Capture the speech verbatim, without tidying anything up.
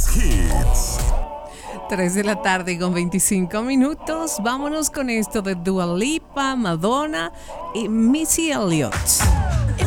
Hits. tres de la tarde con veinticinco minutos. Vámonos con esto de Dua Lipa, Madonna y Missy Elliott.